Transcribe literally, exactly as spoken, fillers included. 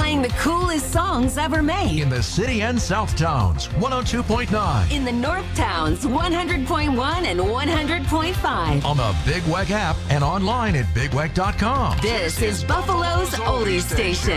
playing the coolest songs ever made. In the city and South Towns, one oh two point nine. In the North Towns, one hundred point one and one hundred point five. On the Big Weck app and online at big weck dot com. This is Buffalo's Oldie Station.